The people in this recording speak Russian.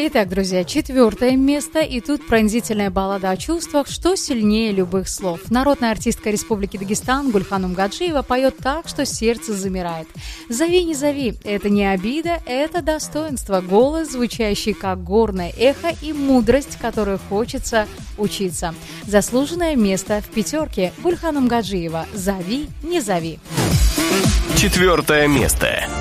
Итак, друзья, 4 место, и тут пронзительная баллада о чувствах, что сильнее любых слов. Народная артистка Республики Дагестан Гульханум Гаджиева поет так, что сердце замирает. «Зови, не зови» — это не обида, это достоинство, голос, звучащий как горное эхо, и мудрость, которую хочется учиться. Заслуженное место в 5 Гульханум Гаджиева «Зови, не зови». 4 место.